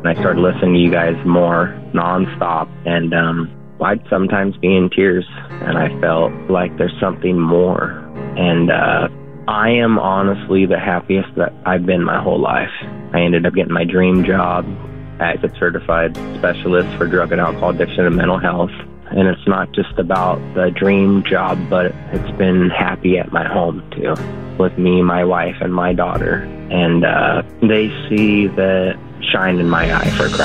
And I started listening to you guys more nonstop, and I'd sometimes be in tears, and I felt like there's something more. And I am honestly the happiest that I've been my whole life. I ended up getting my dream job as a certified specialist for drug and alcohol addiction and mental health. And it's not just about the dream job, but it's been happy at my home too, with me, my wife, and my daughter. And they see the shine in my eye for Christ.